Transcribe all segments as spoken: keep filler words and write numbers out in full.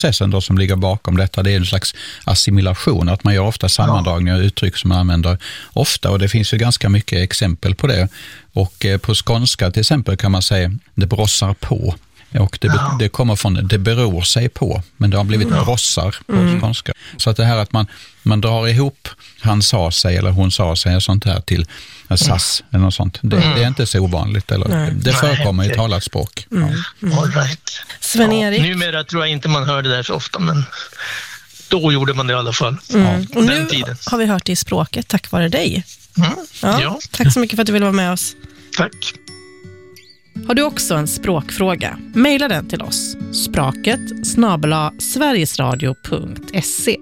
processen då som ligger bakom detta, det är en slags assimilation, att man gör ofta sammandragningar och uttryck som man använder ofta, och det finns ju ganska mycket exempel på det. Och på skånska till exempel kan man säga det brossar på. Och det, ja. det kommer från, det beror sig på, men det har blivit mm. brossar på mm. skånska. Så att det här att man, man drar ihop han sa sig eller hon sa sig och sånt här till sass mm. eller något sånt. Det, mm. det är inte så ovanligt. Eller, mm. det förekommer i talat språk. Mm. Ja. Mm. All right. Sven-Erik? Ja, numera tror jag inte man hör det där så ofta, men då gjorde man det i alla fall. Mm. Och nu tiden. Har vi hört det i språket tack vare dig. Mm. Ja. Ja. Tack så mycket för att du ville vara med oss. Tack. Har du också en språkfråga? Maila den till oss. Spraket snabel-a sverigesradio punkt se.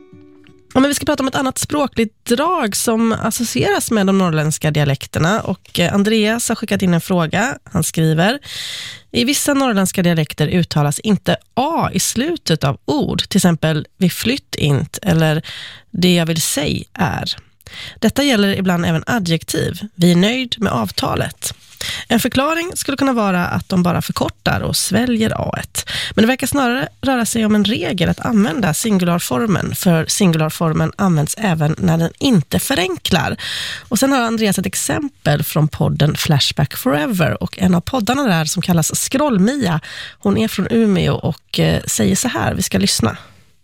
Ja, men vi ska prata om ett annat språkligt drag som associeras med de norrländska dialekterna. Och Andreas har skickat in en fråga. Han skriver: i vissa norrländska dialekter uttalas inte A i slutet av ord. Till exempel vi flytt int eller det jag vill säga är. Detta gäller ibland även adjektiv. Vi är nöjd med avtalet. En förklaring skulle kunna vara att de bara förkortar och sväljer A-et. Men det verkar snarare röra sig om en regel att använda singularformen, för singularformen används även när den inte förenklar. Och sen har Andreas ett exempel från podden Flashback Forever, och en av poddarna där som kallas Scrollmia, hon är från Umeå och eh, säger så här, vi ska lyssna.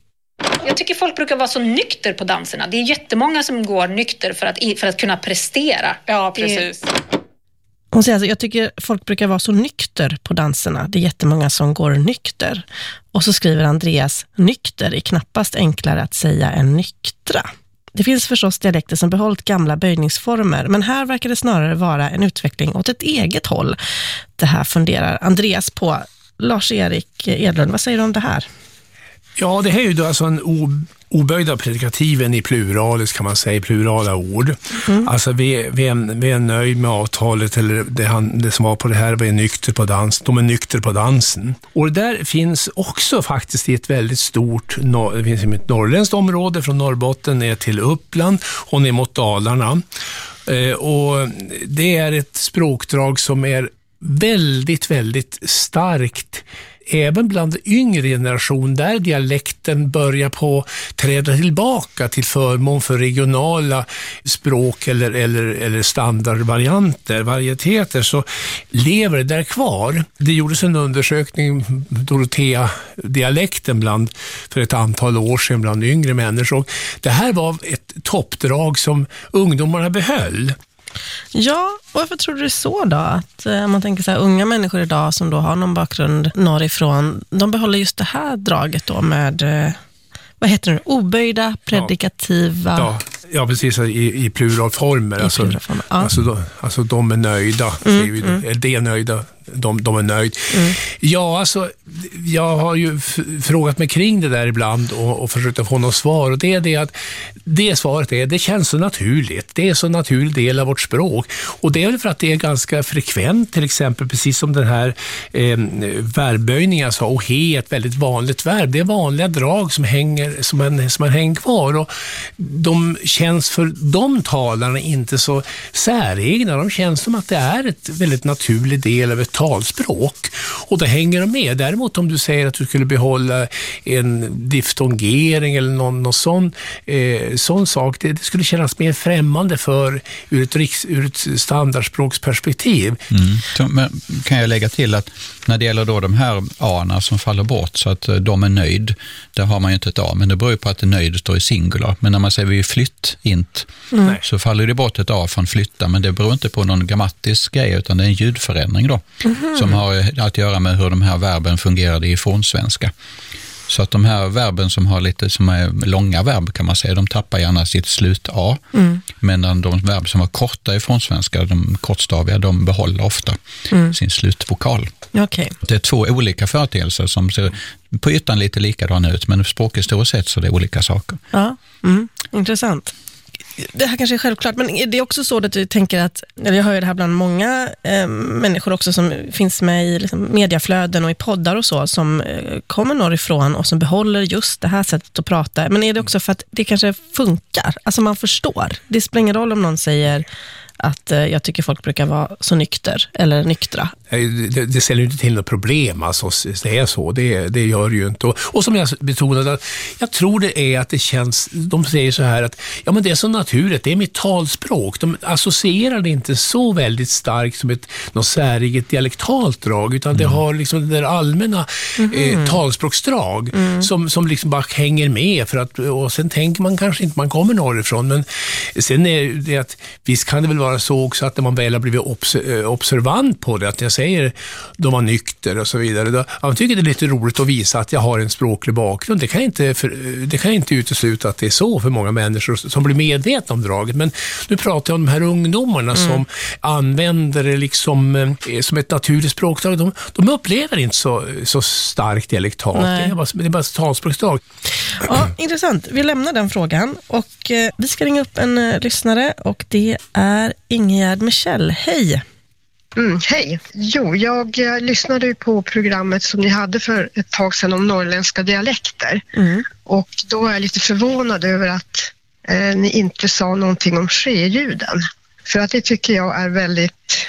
Jag tycker folk brukar vara så nykter på danserna. Det är jättemånga som går nykter för att, för att kunna prestera. Ja, precis. Det... Hon säger alltså, jag tycker folk brukar vara så nykter på danserna. Det är jättemånga som går nykter. Och så skriver Andreas, nykter är knappast enklare att säga än nyktra. Det finns förstås dialekter som behållit gamla böjningsformer, men här verkar det snarare vara en utveckling åt ett eget håll. Det här funderar Andreas på. Lars-Erik Edlund, vad säger du om det här? Ja, det här är ju då alltså en o- oböjda predikativen i pluralis, kan man säga, plurala ord. Mm. Alltså vi, vi, är, vi är nöjd med avtalet, eller det, han, det som var på det här, vi är nykter på dans, de är nykter på dansen. Och det där finns också faktiskt i ett väldigt stort, det finns i ett norrländskt område från Norrbotten ner till Uppland och ner mot Dalarna. Eh, och det är ett språkdrag som är väldigt, väldigt starkt även bland yngre generation, där dialekten börjar på träda tillbaka till förmån för regionala språk eller, eller, eller standardvarianter, varieteter, så lever det där kvar. Det gjordes en undersökning, Dorotea-dialekten bland, för ett antal år sedan bland yngre människor. Det här var ett toppdrag som ungdomarna behöll. Ja, och varför tror du det är så då? Att eh, man tänker så här, unga människor idag som då har någon bakgrund norrifrån, de behåller just det här draget då med, eh, vad heter det, oböjda, predikativa... Ja, ja, ja precis, i, i pluralformer. I alltså, pluralformer. Ja. Alltså, de, alltså de är nöjda. Mm, är, mm. är det nöjda? De, de är nöjd. Mm. Ja, alltså, jag har ju f- frågat mig kring det där ibland och, och försökt att få något svar. Och det är det att det svaret är, det känns så naturligt. Det är så naturlig del av vårt språk. Och det är för att det är ganska frekvent, till exempel, precis som den här eh, verbböjningen, alltså, och he är ett väldigt vanligt verb. Det är vanliga drag som hänger, som man, som man hänger kvar. Och de känns för de talarna inte så säregna. De känns som att det är ett väldigt naturlig del av ett talspråk, och det hänger de med. Däremot om du säger att du skulle behålla en diftongering eller någon, någon sån, eh, sån sak, det, det skulle kännas mer främmande för ur ett, riks, ur ett standardspråksperspektiv. Mm. Så, men kan jag lägga till att när det gäller då de här A-na som faller bort, så att de är nöjd, där har man ju inte ett A, men det beror ju på att det nöjd står i singular. Men när man säger vi är flytt, int, mm. så faller det bort ett A från flytta, men det beror inte på någon grammatisk grej, utan det är en ljudförändring då. Mm-hmm. Som har att göra med hur de här verben fungerade i fornsvenska. Så att de här verben som har lite som är långa verb, kan man säga, de tappar gärna sitt slut A. Mm. Men de verb som var korta i fornsvenska, de kortstaviga, de behåller ofta mm. sin slutvokal. Okay. Det är två olika företeelser som ser på ytan lite likadana ut, men språkhistoriskt sett så är det olika saker. Ja, mm. Intressant. Det här kanske är självklart, men det är också så att du tänker att, eller jag hör ju det här bland många eh, människor också som finns med i liksom, mediaflöden och i poddar och så, som eh, kommer norrifrån och som behåller just det här sättet att prata. Men är det också för att det kanske funkar? Alltså man förstår. Det spelar ingen roll om någon säger att eh, jag tycker folk brukar vara så nykter eller nyktra. Det, det ställer ju inte till något problem, alltså, det är så, det, det gör det ju inte. Och, och som jag betonade, jag tror det är att det känns, de säger så här att ja, men det är så naturligt, det är mitt talspråk. De associerar det inte så väldigt starkt som ett något säriget dialektalt drag, utan det har liksom det där allmänna mm. eh, talspråksdrag mm. som, som liksom bara hänger med, för att, och sen tänker man kanske inte man kommer norrifrån, men sen är det att visst kan det väl vara så också att när man väl har blivit obs- observant på det, att jag säger de var nykter och så vidare, då, jag tycker det är lite roligt att visa att jag har en språklig bakgrund. Det kan inte, för, det kan inte utesluta att det är så för många människor som blir medvetna om draget, men nu pratar jag om de här ungdomarna mm. som använder det liksom eh, som ett naturligt språkdrag. De, de upplever inte så, så starkt dialektalt. Det är bara, det är bara ett talspråksdrag. Ja, intressant. Vi lämnar den frågan och eh, vi ska ringa upp en eh, lyssnare och det är Ingegärd Michel. Hej! Mm, hej! Jo, jag, jag lyssnade ju på programmet som ni hade för ett tag sedan om norrländska dialekter. Mm. Och då är jag lite förvånad över att eh, ni inte sa någonting om ske-ljuden. För att det tycker jag är väldigt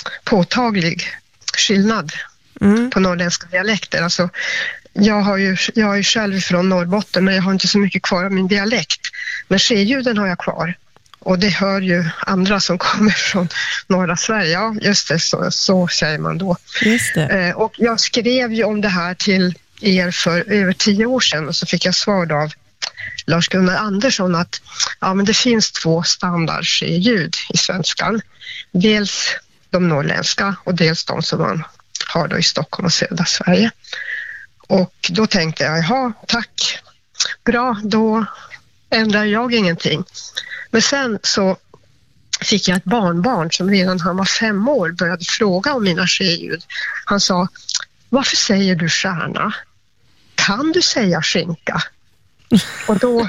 påtaglig skillnad mm. på norrländska dialekter. Alltså, jag, har ju, jag är ju själv från Norrbotten, men jag har inte så mycket kvar av min dialekt. Men ske-ljuden har jag kvar. Och det hör ju andra som kommer från norra Sverige. Ja, just det, så, så säger man då. Just det. Eh, och jag skrev ju om det här till er för över tio år sedan. Och så fick jag svar av Lars-Gunnar Andersson att ja, men det finns två standardljud i svenskan. Dels de norrländska och dels de som man har då i Stockholm och södra Sverige. Och då tänkte jag, jaha, tack. Bra, då ändrar jag ingenting. Men sen så fick jag ett barnbarn som redan han var fem år började fråga om mina ske-ljud. Han sa, varför säger du stjärna? Kan du säga skinka? Och då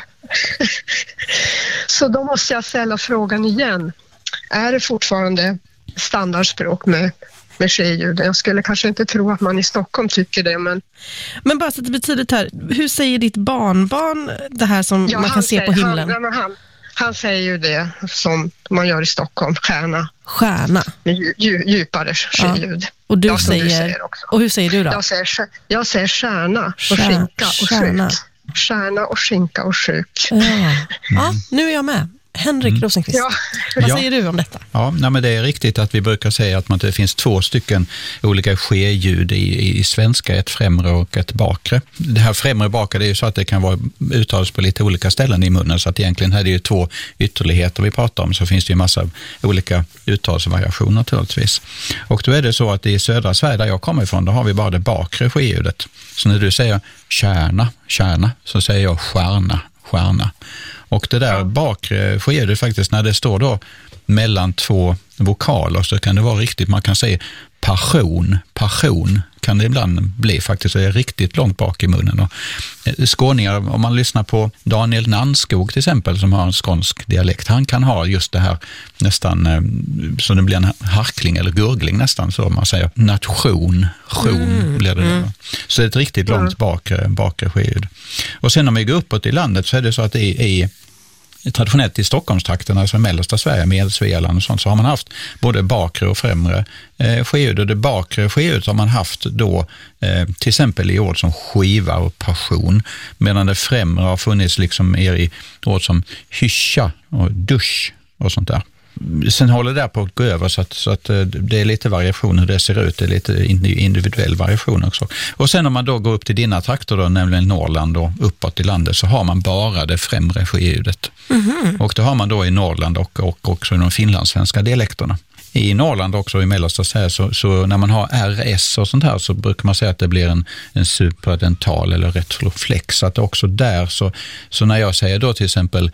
så då måste jag ställa frågan igen. Är det fortfarande standardspråk med med ske-ljud? Jag skulle kanske inte tro att man i Stockholm tycker det, men... Men bara så att det betyder här, hur säger ditt barnbarn det här som ja, man kan se säger, på himlen? Han, han, han säger ju det som man gör i Stockholm, stjärna. Stjärna? Med dju, djupare ske-ljud. Ja. Och du ja, säger, du säger också. Och hur säger du då? Jag säger, jag säger stjärna och Stjär, skinka och stjärna. sjuk. Stjärna och skinka och sjuk. Ja, ja nu är jag med. Henrik mm. Rosenqvist, ja. vad ja. säger du om detta? Ja, nej, men det är riktigt att vi brukar säga att man, det finns två stycken olika ske-ljud i, i svenska, ett främre och ett bakre. Det här främre och bakre, det är ju så att det kan vara uttalas på lite olika ställen i munnen, så att egentligen här är det ju två ytterligheter vi pratar om, så finns det ju massa olika uttalsvariationer naturligtvis. Och då är det så att i södra Sverige där jag kommer ifrån, då har vi bara det bakre ske-ljudet. Så när du säger kärna, kärna, så säger jag stjärna, stjärna. Och det där bakre sker faktiskt när det står då mellan två vokaler, så kan det vara riktigt, man kan säga passion, passion kan det ibland bli faktiskt, det är riktigt långt bak i munnen. Och skåningar, om man lyssnar på Daniel Nannskog till exempel, som har en skånsk dialekt, han kan ha just det här nästan så det blir en harkling eller gurgling nästan, så man säger nation, tion mm, blir det mm. Så det är ett riktigt långt bakre, bakre skeljud. Och sen om vi går uppåt i landet så är det så att i, i traditionellt i Stockholmstrakten, alltså mellersta Sverige med Svealand och sånt, så har man haft både bakre och främre eh, skeljud, och det bakre skeljud har man haft då eh, till exempel i ord som skiva och passion, medan det främre har funnits liksom i ord som hyscha och dusch och sånt där. Sen håller det där på att gå över så att, så att det är lite variation hur det ser ut, det är lite individuell variation också. Och sen om man då går upp till dina trakter då, nämligen Norrland och uppåt i landet, så har man bara det främre skeljudet. Mm-hmm. Och det har man då i Norrland och, och också i de finlandssvenska dialekterna. I Norrland också i mellersta Sverige, så, så när man har R S och sånt här, så brukar man säga att det blir en, en superdental eller retroflex. Så att också där, så, så när jag säger då till exempel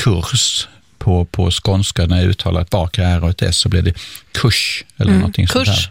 kurs på, på skånska, när jag uttalar ett bakre R och ett S, så blir det kurs eller mm, någonting sånt här.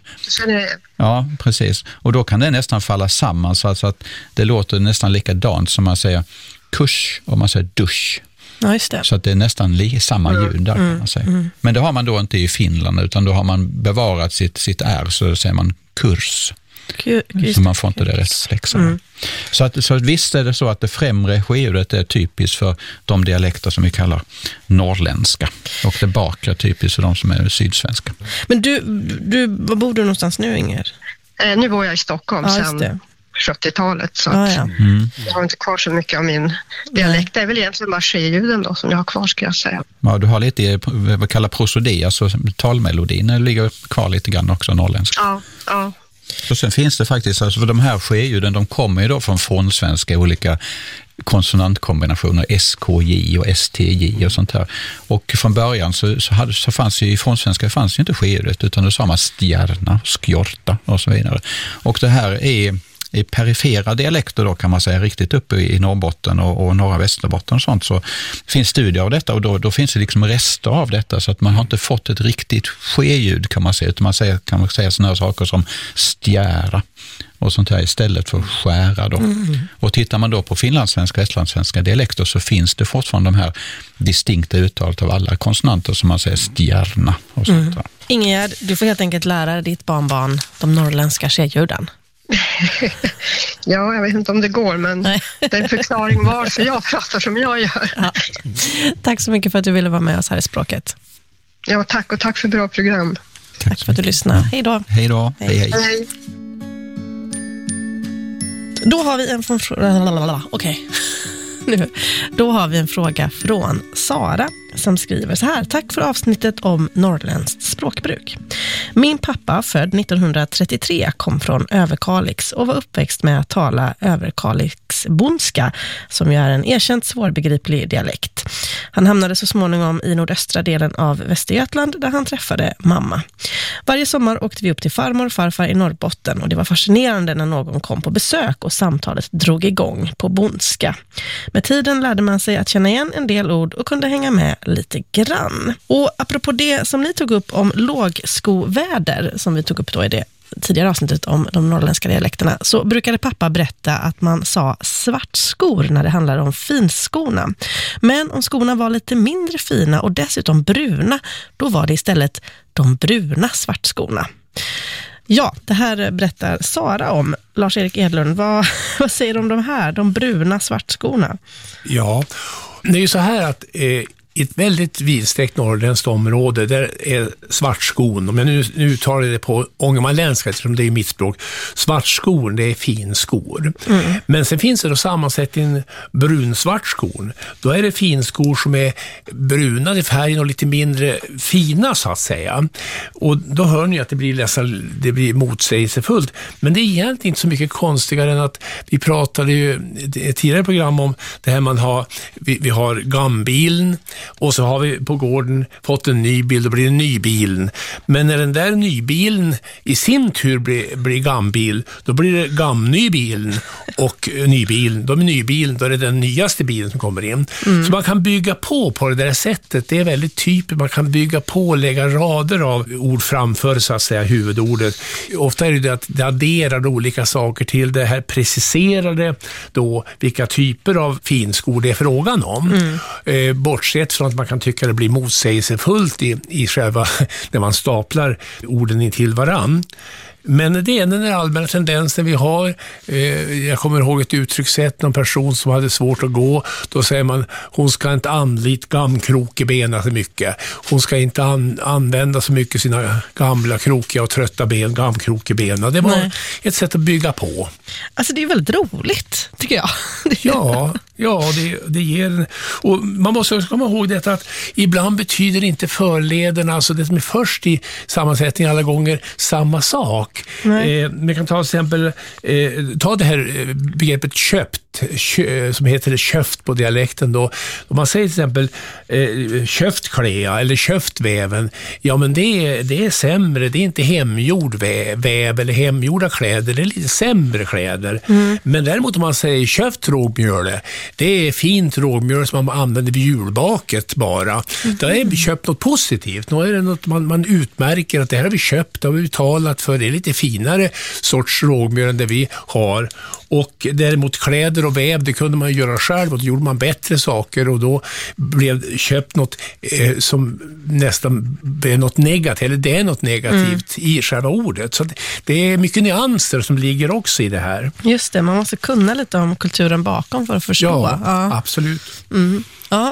Ja, precis. Och då kan det nästan falla samman så att, så att det låter nästan likadant som man säger kurs och man säger dusch. Ja, just det. Så att det är nästan li- samma ljud där kan man säga. Mm. Men det har man då inte i Finland, utan då har man bevarat sitt, sitt R, så säger man kurs. Så man får inte det rättflexade. Mm. Så, att, så att visst är det så att det främre skeljudet är typiskt för de dialekter som vi kallar norrländska. Och det bakre är typiskt för de som är sydsvenska. Men du, du var bor du någonstans nu, Inger? Eh, nu bor jag i Stockholm ja, sedan sjuttiotalet. Så ah, att ja. mm. jag har inte kvar så mycket av min dialekt. Det är väl egentligen bara skeljuden då som jag har kvar, ska jag säga. Ja, du har lite i vad vi kallar prosodi, alltså talmelodin ligger kvar lite grann också norrländska. Ja, ja. Och sen finns det faktiskt, alltså för de här skeljuden, de kommer ju då från fornsvenska olika konsonantkombinationer, S K J och S T J och sånt här. Och från början så, så, hade, så fanns ju i fornsvenska fanns ju inte skeljudet, utan då sa man stjärna, skjorta och så vidare. Och det här är i perifera dialekter då, kan man säga, riktigt uppe i Norrbotten och, och norra Västerbotten och sånt, så finns studier av detta och då, då finns det liksom rester av detta, så att man har inte fått ett riktigt skeljud, kan man säga, utan man säger, kan man säga sådana saker som stjära och sånt här istället för skära då. Mm. Och tittar man då på finlandssvenska och estlandssvenska dialekter så finns det fortfarande de här distinkta uttalet av alla konsonanter som man säger stjärna och sånt där. Mm. Ingegärd, du får helt enkelt lära ditt barnbarn de norrländska skeljuden. Ja, jag vet inte om det går, men Nej. det är en förklaring varför jag pratar som jag gör. Ja. Tack så mycket för att du ville vara med oss här i Språket. Ja, tack och tack för bra program. Tack, tack för att du lyssnade. Hej då. Hej då. Hej, hej. hej. Då har vi en fråga. Okej. Nu. Då har vi en fråga från Sara som skriver så här: tack för avsnittet om norrländskt språkbruk. Min pappa, född nittonhundratrettiotre, kom från Överkalix och var uppväxt med att tala Överkalixbondska, som ju är en erkänt svårbegriplig dialekt. Han hamnade så småningom i nordöstra delen av Västergötland där han träffade mamma. Varje sommar åkte vi upp till farmor och farfar i Norrbotten och det var fascinerande när någon kom på besök och samtalet drog igång på bondska. Med tiden lärde man sig att känna igen en del ord och kunde hänga med lite grann. Och apropå det som ni tog upp om lågskoväder, som vi tog upp då i det tidigare avsnittet om de norrländska dialekterna, så brukade pappa berätta att man sa svartskor när det handlar om finskorna. Men om skorna var lite mindre fina och dessutom bruna, då var det istället de bruna svartskorna. Ja, det här berättar Sara om. Lars-Erik Edlund, vad, vad säger du om de här, de bruna svartskorna? Ja, det är ju så här att eh, i ett väldigt vidsträckt norrländskt område där är svartskon, om jag nu, nu uttalar det på ångermanländska eftersom det är mitt språk, svartskor, det är finskor. Mm. Men sen finns det då sammansättningen brunsvartskor. Då är det finskor som är bruna i färgen och lite mindre fina så att säga. Och då hör ni att det blir, läsa, det blir motsägelsefullt. Men det är egentligen inte så mycket konstigare än att vi pratade ju i ett tidigare program om det här man har, vi, vi har gambilen. Och så har vi på gården fått en ny bil, då blir det en ny bilen. Men när den där nybilen i sin tur blir, blir gambil, då blir det gamnybilen och nybilen. Då är nybilen, då är det den nyaste bilen som kommer in. Mm. Så man kan bygga på på det där sättet. Det är väldigt typiskt. Man kan bygga på och lägga rader av ord framför så att säga huvudordet. Ofta är det det att det adderar olika saker till det här preciserade då vilka typer av finskor det är frågan om. Mm. Eh, bortsett från att man kan tycka det blir motsägelsefullt i, i själva när man staplar orden in till varann. Men det är den allmänna tendensen vi har. Jag kommer ihåg ett uttryckssätt, någon person som hade svårt att gå. Då säger man, hon ska inte anlita gamkrokebena så mycket. Hon ska inte an- använda så mycket sina gamla krokiga och trötta ben, gamkrokebena. Det var Nej. ett sätt att bygga på. Alltså det är väldigt roligt, tycker jag. Ja, ja det, det ger... Och man måste också komma ihåg detta att ibland betyder inte förleden, alltså det som är först i sammansättningen alla gånger, samma sak. Eh, man kan ta till exempel eh, ta det här begreppet köpt kö, som heter det köft på dialekten då. Om man säger till exempel eh, köft klea eller köft väven, ja men det är, det är sämre, det är inte hemgjord väv, väv eller hemgjorda kläder, det är lite sämre kläder. Mm. Men däremot om man säger köft rågmjöl, det är fint rågmjöl som man använder vid julbaket bara. Mm. Då är vi köpt något positivt, då är det något man, man utmärker att det här har vi köpt, det har vi betalat för, det är lite finare sorts rågmjöl än det vi har. Och däremot kläder och väv, det kunde man göra själv och då gjorde man bättre saker och då blev köpt något eh, som nästan blev något negativt, eller det är något negativt mm. i själva ordet. Så det är mycket nyanser som ligger också i det här. Just det, man måste kunna lite om kulturen bakom för att förstå. Ja, ja. Absolut. Mm. Ja,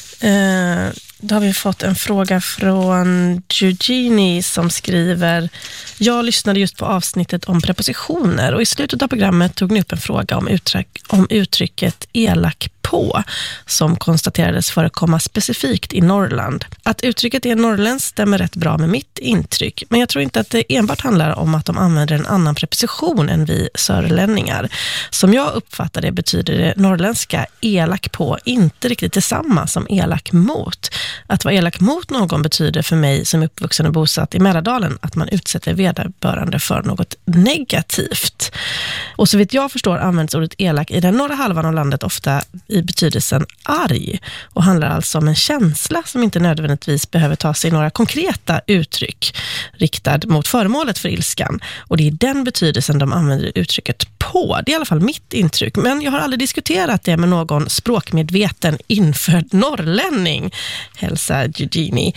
eh, då har vi fått en fråga från Eugenie som skriver: jag lyssnade just på avsnittet om prepositioner och i slutet av programmet tog ni upp en fråga om, uttryck, om uttrycket elak på, som konstaterades förekomma specifikt i Norrland. Att uttrycket är norrländskt stämmer rätt bra med mitt intryck, men jag tror inte att det enbart handlar om att de använder en annan preposition än vi sörlänningar. Som jag uppfattar det betyder det norrländska elak på inte riktigt detsamma som elak mot. Att vara elak mot någon betyder för mig som uppvuxen och bosatt i Mälardalen att man utsätter vederbörande för något negativt. Och så vitt jag förstår används ordet elak i den norra halvan av landet ofta i betydelsen arg och handlar alltså om en känsla som inte nödvändigtvis behöver ta sig några konkreta uttryck riktad mot föremålet för ilskan. Och det är den betydelsen de använder uttrycket på. Det är i alla fall mitt intryck. Men jag har aldrig diskuterat det med någon språkmedveten infödd norrlänning, hälsar Eugenie.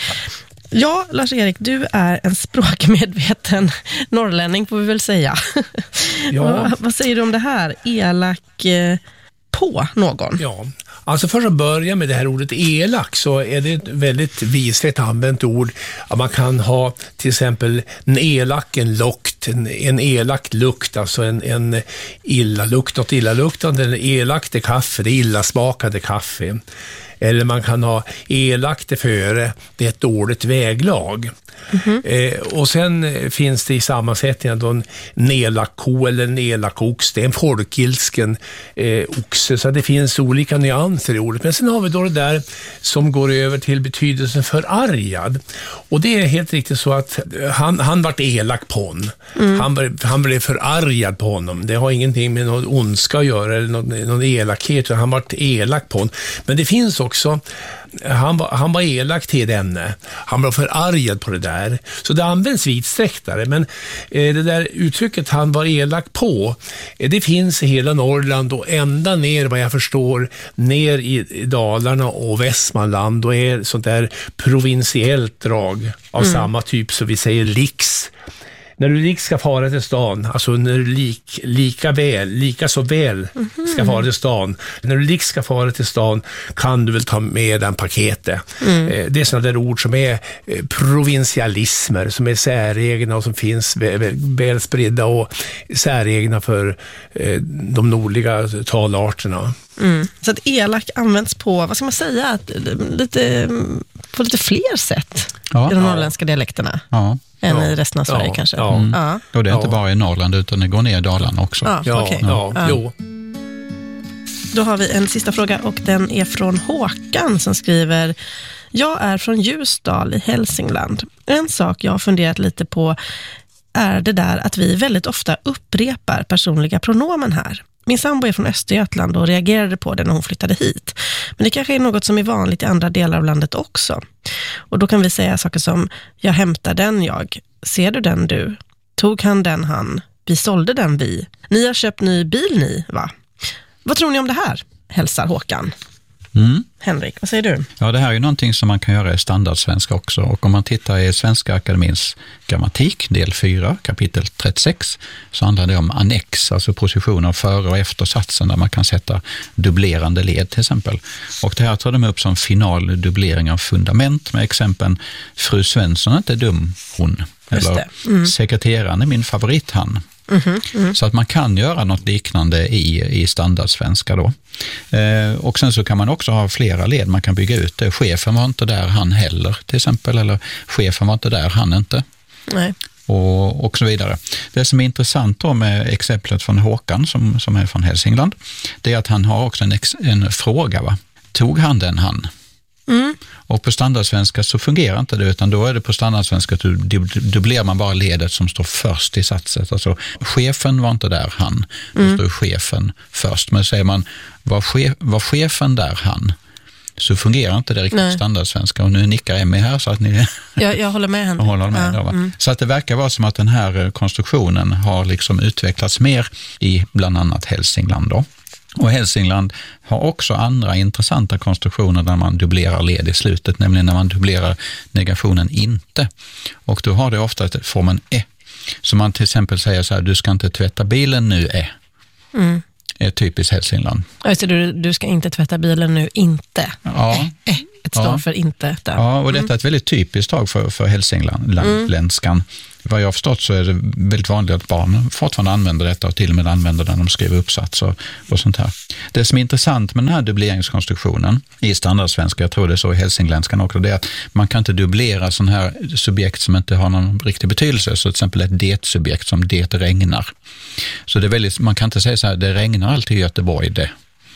Ja, Lars-Erik, du är en språkmedveten norrlänning får vi väl säga. Ja. vad, vad säger du om det här? Elak eh, på någon? Ja, alltså för att börja med det här ordet elak så är det ett väldigt visligt använt ord. Man kan ha till exempel en elak, en lukt, en, en elak lukt, alltså en, en illa lukt, något illaluktande, en elak det kaffe, det illasmakade kaffe. Eller man kan ha elakt det före, det är ett dåligt väglag. Mm-hmm. Eh, och sen finns det i sammansättningen då en elak ko eller en elak ox. Det är en folkilsken eh, oxe, så det finns olika nyanser i ordet. Men sen har vi då det där som går över till betydelsen förargad. Och det är helt riktigt så att han, han vart elak på honom. Mm. Han, han blev förargad på honom. Det har ingenting med någon ondska att göra eller någon, någon elakhet, utan han vart elak på honom. Men det finns också Han var, han var elak till denne. Han var förargad på det där. Så det används vidsträcktare. Men eh, det där uttrycket han var elak på, eh, det finns i hela Norrland och ända ner, vad jag förstår, ner i, i Dalarna och Västmanland och är sånt där provinsiellt drag av mm. samma typ som vi säger liks. När du lik ska fara till stan, alltså när du lik, lika väl, lika så väl ska fara till stan. När du lik ska fara till stan kan du väl ta med den paketet. Mm. Det är sådana där ord som är provinsialismer, som är säregna och som finns väl spridda och säregna för de nordliga talarterna. Mm. Så att elak används på, vad ska man säga, att, lite, på lite fler sätt ja, i de norrländska ja. dialekterna. Ja. Än ja, i resten av Sverige ja, kanske. Ja. Mm. Ja. Och det är inte ja. bara i Norrland utan det går ner i Dalarna också. Ja, ja, okay. ja, ja. Jo. Då har vi en sista fråga och den är från Håkan som skriver: jag är från Ljusdal i Hälsingland. En sak jag har funderat lite på är det där att vi väldigt ofta upprepar personliga pronomen här. Min sambo är från Östergötland och reagerade på det när hon flyttade hit. Men det kanske är något som är vanligt i andra delar av landet också. Och då kan vi säga saker som: jag hämtar den jag. Ser du den du? Tog han den han? Vi sålde den vi. Ni har köpt ny bil ni, va? Vad tror ni om det här? Hälsar Håkan. Mm. Henrik, vad säger du? Ja, det här är ju någonting som man kan göra i standardsvenska också. Och om man tittar i Svenska Akademins grammatik, del fyra, kapitel trettiosex, så handlar det om annex, alltså positioner före och efter satsen där man kan sätta dubblerande led till exempel. Och det här tar de upp som final dubblering av fundament med exempeln: fru Svensson är inte dum, hon. Eller mm. sekreteraren är min favorit, han. Mm-hmm, mm. Så att man kan göra något liknande i, i standardsvenska då. Eh, och sen så kan man också ha flera led. Man kan bygga ut det. Chefen var inte där, han heller till exempel. Eller chefen var inte där, han inte. Nej. Och, och så vidare. Det som är intressant då med exemplet från Håkan som, som är från Hälsingland, det är att han har också en, ex, en fråga. Va? Tog han den han? Mm. Och på standardsvenska så fungerar inte det, utan då är det på standardsvenska att du dubblerar man bara ledet som står först i satset. Alltså chefen var inte där, han. Då mm. står chefen först. Men säger man var, chef, var chefen där, han, så fungerar inte det riktigt på standardsvenska. Och nu nickar Emmy här så att ni jag, jag håller med henne. håller med ja, då, va? Mm. Så att det verkar vara som att den här konstruktionen har liksom utvecklats mer i bland annat Hälsingland då. Och Hälsingland har också andra intressanta konstruktioner där man dubblerar led i slutet, nämligen när man dubblerar negationen inte. Och då har det ofta formen ä. Så man till exempel säger så här, du ska inte tvätta bilen nu ä. Mm. Är typiskt Hälsingland. Alltså, du, du ska inte tvätta bilen nu inte. Ja. Ä, ä. Ett stav ja. för inte. Där. Ja, och detta är ett väldigt typiskt tag för, för Hälsinglandskan. Mm. Vad jag har förstått så är det väldigt vanligt att barn fortfarande använder detta och till och med använder det när de skriver uppsats och, och sånt här. Det som är intressant med den här dubbleringskonstruktionen i standardsvenska, jag tror det är så i hälsingländskan också, det är att man kan inte dubblera sån här subjekt som inte har någon riktig betydelse. Så till exempel ett det-subjekt som det regnar. Så det är väldigt, man kan inte säga så här, det regnar alltid i Göteborg det.